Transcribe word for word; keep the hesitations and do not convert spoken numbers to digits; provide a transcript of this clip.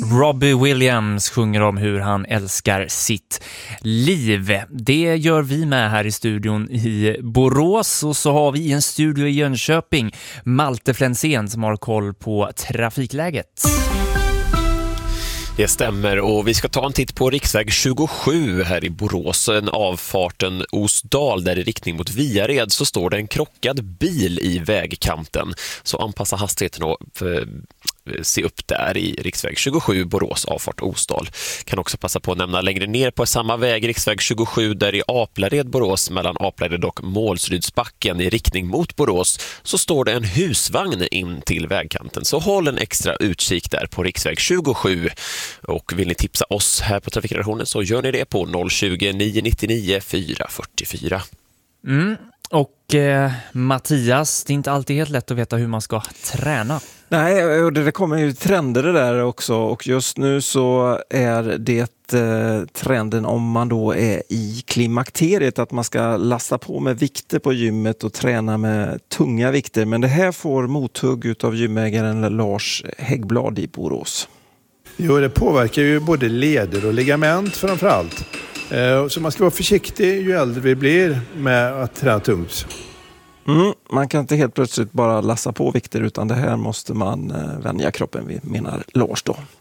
Robbie Williams sjunger om hur han älskar sitt liv. Det gör vi med här i studion i Borås, och så har vi en studio i Jönköping, Malte Flensén, som har koll på trafikläget. Det stämmer, och vi ska ta en titt på riksväg tjugosju här i Borås, en avfarten Osdal, där i riktning mot Viared så står det en krockad bil i vägkanten. Så anpassa hastigheten och se upp där i riksväg tjugosju Borås, avfart Osdal. Kan också passa på att nämna längre ner på samma väg, riksväg tjugosju, där i Aplared Borås, mellan Aplared och Målsrydsbacken i riktning mot Borås, så står det en husvagn in till vägkanten. Så håll en extra utkik där på riksväg tjugosju. Och vill ni tipsa oss här på Trafikredaktionen så gör ni det på noll tjugo, nio nittionio, fyra fyrtiofyra. Mm. Och eh, Mattias, det är inte alltid helt lätt att veta hur man ska träna. Nej, och det kommer ju trender det där också, och just nu så är det eh, trenden, om man då är i klimakteriet, att man ska lasta på med vikter på gymmet och träna med tunga vikter. Men det här får mothugg utav gymägaren Lars Häggblad i Borås. Jo, det påverkar ju både leder och ligament framförallt. Så man ska vara försiktig ju äldre vi blir med att träna tungt. Mm, man kan inte helt plötsligt bara lassa på vikter, utan det här måste man vänja kroppen vid, menar Lars då.